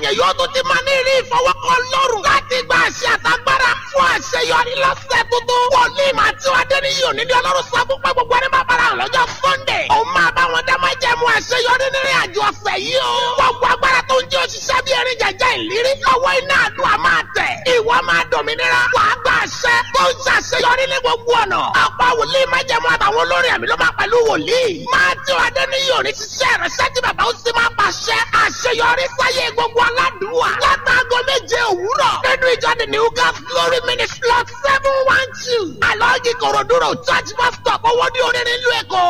ènìyàn yóò tún ti máa ní rí ìfọwọ́kọ lọ́rùn láti gba àṣẹ àtagbára fún àṣeyọrí lọ́sẹ̀ tuntun. Wòlíì Matthew Adéníyì òní ní Ọlọ́run sọ fún pé gbogbo ẹni máa bára hàn lọ́jọ́ Sunday. Òun máa bá wọn dá máa jẹ́ mu àṣeyọrí nírìn àjò ọ̀sẹ̀ yìí o. Gbogbo agbára tó ń jẹ́ òṣìṣẹ́ bí erin jẹjẹ ìlérí. Lọ́wọ́ iná àdúrà máa tẹ̀. Ìwọ máa dòmìnira. Wàá gba àṣẹ tó ń ṣàṣeyọrí ní gbogbo ọ̀nà. Ọ̀pọ̀ wòlíì máa jẹ́ mu àtàwọn olórin àmì ló máa pẹ̀lú wòlíì. Matthew Adéníyì òní ṣiṣẹ́ ìrẹsẹ́ tí bàbá ó sì máa pàṣẹ àṣeyọrí sáyé gbogbo aládùúwà. Látago méje òwúrọ̀ nínú ìjọ The New Gas Glory Ministry Lot 712. Àlọ́ọ̀gì Kòròdúró Church Bus Stop owó ní orin nílùú Èkó.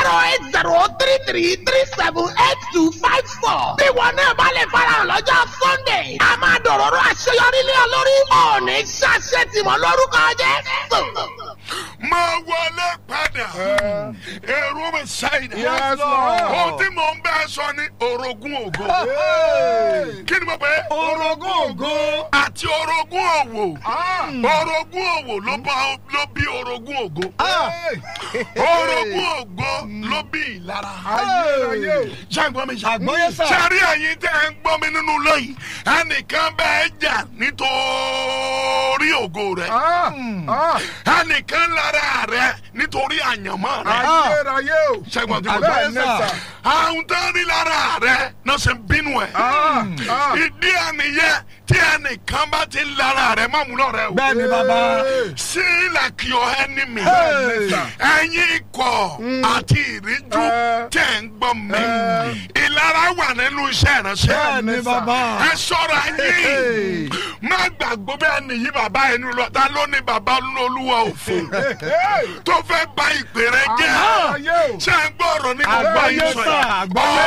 08033378254. Bí wọn náà bá lè farahàn lọ́jọ́ Sunday, a máa dọ̀rọ̀rọ̀ àṣeyọrí lé ọ lórí. Ọ̀ọ́nì ṣàṣẹ tìmọ̀ lórúkọ Jésù. Máa wọlé padà. Èrò mi ṣáìdà. Ohun tí mò ń bẹ́ẹ̀ sọ ni orogún ògo. Kí ni mo pè é? Orogún ògo. Àti orogún òwò. Orogún òwò ló bí orogún ògo. Orogún ògo ló bí ìlara. Ṣàgbọ́n mi Àgbọ́yé sà. ṣàrí ẹ̀yin tẹ́ ń gbọ́ mi nínú lóyìn. Ẹnìkan bẹ́ẹ̀ jà nítorí ògo rẹ̀. Ẹnìkan lára rẹ̀ nítorí àyànmọ́ rẹ̀. Ṣàgbọ́n tí mo Àgbọ́yé sà. àwọn tó ń rí lára rẹ̀ náà ṣe ń bínú ẹ̀. Ìdí àníyẹ tí ẹnìkan bá ti ń lára rẹ̀ má mú lọ rẹ̀ o. Bẹ́ẹ̀ni bàbá. See like your enemy. Ẹ̀yin ikọ̀ àti ìríjú tẹ̀ ń gbọ́ mi. Ìlara wà nínú iṣẹ́ ìránṣẹ́. Bẹ́ẹ̀ni bàbá. Ẹ ṣọ́ra yín. Má gbàgbọ́ bẹ́ẹ̀ nìyí bàbá ẹni lọ. Ta ló ní bàbá olúwa òfò? Tó fẹ́ bà ìpè rẹ jẹ́. Ṣé ń gbọ́ ọ̀rọ̀ ní gbogbo Àgbọ́yé ìsọ̀ sà, yìí? àgbọ́yé.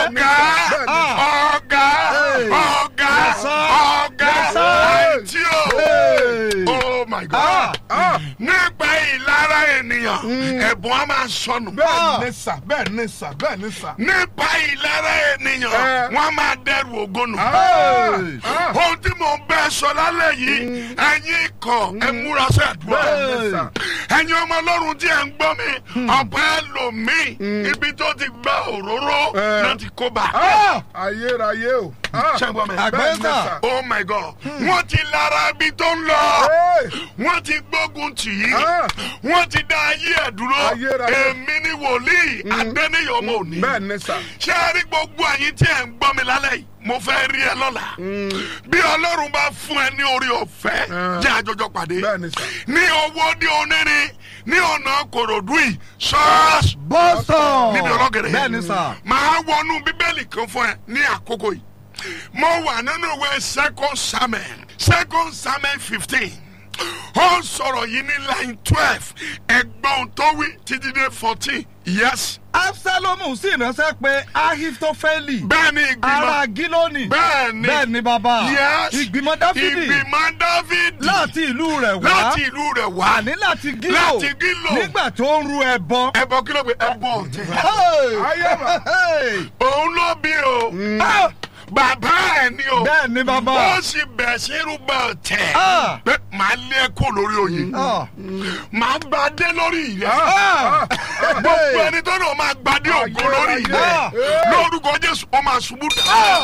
Ọ̀gá. Àìtí o. Oh my God. Nípa ìlara ènìyàn, ẹ̀bùn á máa sọnù. Bẹ́ẹ̀ni sà. Nípa ìlara ènìyàn, wọ́n á máa dẹrù ògo nù. Ohun tí mò ń bẹ́ sọ lálẹ́ yìí, ẹ̀yin ikọ̀ ẹ múra sí àdúrà. Ẹ̀yin ọmọ Ọlọ́run tí ẹ̀ ń gbọ́ mi, ọ̀pọ̀ ẹlòmíì ibi tó ti gba òróró náà ti kó bá. Ayérayé o. Ṣẹ́gun mi. Àgbọ́yé sà. Oh my God. Wọ́n ti lára ibi tó ń lọ. Wọ́n ti gbógun tì í. Wọ́n ti dá ayé ẹ̀ dúró. Ayérayé. Èmi ni wòlíì Adéníyì ọmọ òní. Bẹ́ẹ̀ni sà. Ṣé ẹ rí gbogbo ẹ̀yin tí ẹ̀ ń gbọ́ mi lálẹ́ yìí? Mo fẹ́ rí ẹ lọ́la. Bí Ọlọ́run bá fún ẹ ní orí ọ̀fẹ́, jẹ́ àjọjọ pàdé. Bẹ́ẹ̀ni sà. Ní owó ní onírin ní ọ̀nà Kòròdú yìí, ṣọ́ọ̀ṣì Bọ́sọ̀. níbi ọlọ́gẹ̀rẹ̀. Bẹ́ẹ̀ni sà. Màá wọnú Bíbélì kan fún ẹ ní àkókò yìí. Mo wà nínú ìwé Second Samuel 15. Ó sọ̀rọ̀ yìí ní line 12. Ẹ̀gbọ́n tó wí títí dé 14. Yes. Absalomu sì ránṣẹ́ pé Ahitofeli. Bẹ́ẹ̀ni Ará ìgbìmọ̀. Gílónì. Bẹ́ẹ̀ni. Bẹ́ẹ̀ni bàbá. Yes. Ìgbìmọ̀ Dáfídì. Ìgbìmọ̀ Dáfídì. Láti ìlú rẹ̀ wá. Láti ìlú rẹ̀ wá. Àní láti Gílò. Láti Gílò. Nígbà tó ń ru ẹbọ. Ẹbọ kí ló gbé ẹbọ ọ̀tẹ̀. Hey! Òun ló bí o. Bàbá ẹ̀ ni o. Bẹ́ẹ̀ni bàbá. Ó sì bẹ̀ sí rúbọ ọ̀tẹ̀. Ah. Pé màá lé ẹ kó lórí oyè. Màá gbadé lórí ìyá. Gbogbo ẹni tó náà máa gbadé ògo lórí ìyá. Lórúkọ Jésù ó máa ṣubú dà.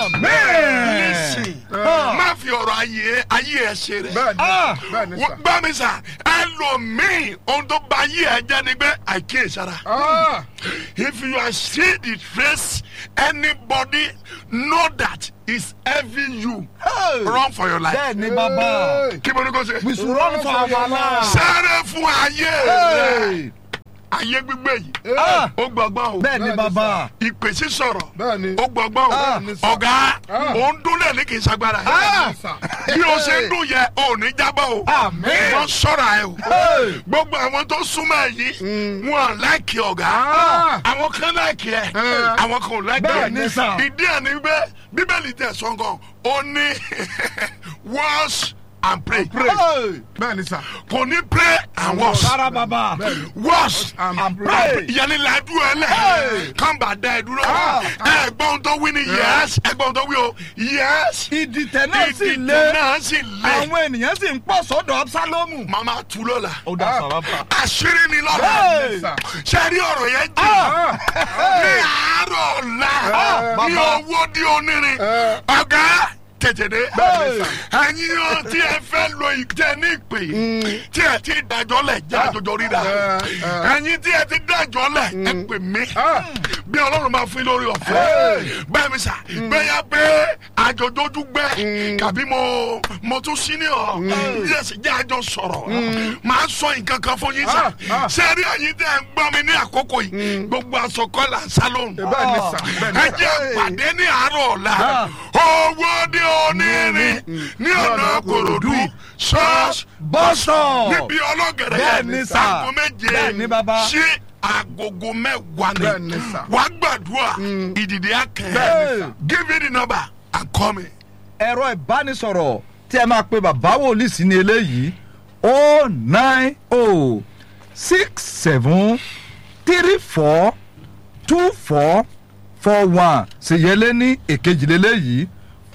Listen. Má fi ọ̀rọ̀ ayé ẹ ṣe rẹ̀. Bẹ́ẹ̀ni sà. Gbá mi sà, ẹlòmíì ohun tó bà ayé ẹ jẹ́ ni pé àìkíyèsára. If you are seeing the trace, anybody know that is having you. Run for your life. Bẹ́ẹ̀ni bàbá. Kí mo ní kó ṣe? We should run for our lives. Sáré fún ayé rẹ̀. Ayé gbígbé yìí. Ó gbọ̀ngbọ̀n o. Bẹ́ẹ̀ni bàbá. Ìpè sí sọ̀rọ̀. Bẹ́ẹ̀ni. Ó gbọ̀ngbọ̀n o. Ọ̀gá, ó ń dún lẹ́ẹ̀ni kì í ṣagbára. Bí o ṣe ń dún yẹ, ò ní jábọ̀ o. Àmín. Wọ́n sọ̀rọ̀ ẹ o. Gbogbo àwọn tó súnmọ́ ẹ yìí, wọn láìkì ọ̀gá. Àwọn kan láìkì ẹ, àwọn kan ò láìkì ẹ. Bẹ́ẹ̀ni sà. Ìdí ẹ̀ ni pé Bíbélì tẹ̀ sọ́ngàn, ó ní wash and pray. Bẹ́ẹ̀ni sà. Kò ní pray and wash. Sára bàbá. Wash and pray. Ìyẹnì làdú ẹ lẹ̀. Kàn bá dá ẹ dúró. Ẹ̀gbọ́n tó wí ni yes. Ẹ̀gbọ́n tó wí o yes. Ìdìtẹ̀ náà sì lé. Ìdìtẹ̀ náà sì lé. Àwọn ènìyàn sì ń pọ̀ sọ́dọ̀ Absalomu. Màmá tu lọ́la. Ó dá sàrà bá. Àṣírí ni lọ́la. Ṣé rí ọ̀rọ̀ yẹn jẹ́? Ní àárọ̀ ọ̀la. Ní owó di onírin. Ọ̀gá tètè dé. ẹ̀yin yóò tí ẹ fẹ́ lo ìtẹ́ ní ìpè tí ẹ ti dájọ́ lẹ̀ já àjọjọ ríra. ẹ̀yin tí ẹ ti dájọ́ lẹ̀ ẹ pè mí bí ọlọ́run máa fún yín lórí ọ̀fẹ́. bẹ́ẹ̀ mi sà bẹ́ẹ̀ yá pé àjọjọ́jú gbẹ́ kàbí mo tún sí ní ọ̀ jẹ́ àjọ sọ̀rọ̀ máa sọ nǹkan kan fún yín sà. sẹ́rí ẹ̀yin tẹ́ ẹ gbọ́ mi ní àkókò yìí gbogbo àsọkọ́ là ń sá lóhùn. ẹ jẹ́ pàdé ní àárọ̀ ọ̀la owó ní onírin ní ọ̀nà Kòròdú ṣọ́ọ̀ṣì bọ́sọ̀ níbi ọlọ́gẹ̀rẹ̀ aago méje sí agogo mẹ́wàá ni wà á gbàdúrà ìdìdí akẹ́ give me the number and call me. ẹ̀rọ ìbánisọ̀rọ̀ tí ẹ máa pe bàbá wòlíì sí ni eléyìí 090 67 34 24 41 ṣèyẹlé ní èkejì lélẹ́yìí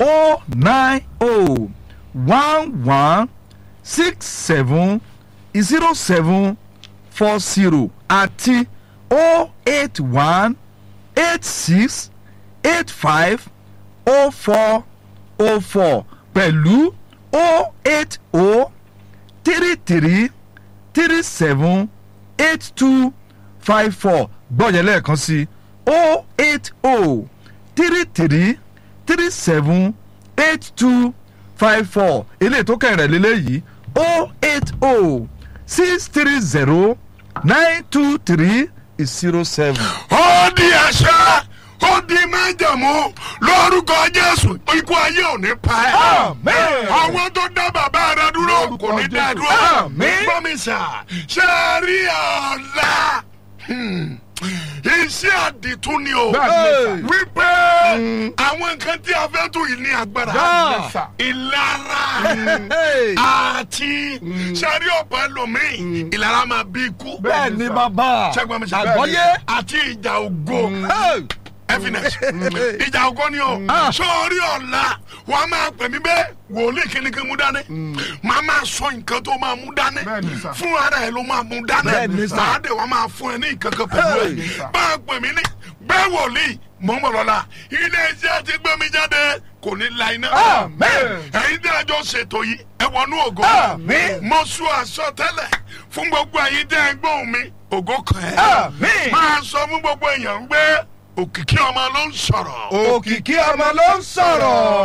090 11 67 07 40 àti 081 86 85 04 04 pẹ̀lú 080 33 37 82 54 gbọ́dọ̀ lẹ́ẹ̀kan sí 080 33 37 82 54 eléyìí tó kẹrin rẹ̀ lélẹ́yìí 080 630 923 07. ó di àṣà ó di májàmú lórúkọ Jésù ikú ayé ò ní pa ẹ́. Àmín. àwọn tó dá bàbá rẹ dúró kò ní dá dúró. Àmín. gbọ́mísà ṣe é rí ọ̀la iṣẹ́ àdìtún ni o wípé àwọn nǹkan tí a fẹ́ tún yìí ní agbára ìlara àti sẹ́rí ọ̀pọ̀ ẹlòmíì ìlara máa bí ikú. bẹ́ẹ̀ ni bàbá àgbọ́yé àti ìjà ògo evidence ìjà ògo ni o sọ́ọ́rí ọ̀la wọ́n máa pè mí bẹ́ẹ̀ wòlíì kìnnìkan mú dání máa máa sọ nǹkan tó máa mú dání fún ara ẹ̀ ló máa mú dání máa dé wọ́n máa fún ẹ ní nǹkan kan pẹ̀lú ẹ̀ bá a pè mí ní bẹ́ẹ̀ wòlíì mọ̀ ń bọ̀ lọ́la ilé iṣẹ́ ti gbé mi jáde kò ní la iná. ẹ̀yin tí a jọ ṣètò yìí ẹ wọnú ògo. mo sọ àsọtẹ́lẹ̀ fún gbogbo ẹ̀yin tí ẹ gbóhùn mi ògo kan ẹ̀. máa sọ fún gbogbo èèyàn pé òkìkí ọmọ ló ń sọ̀rọ̀. òkìkí ọmọ ló ń sọ̀rọ̀.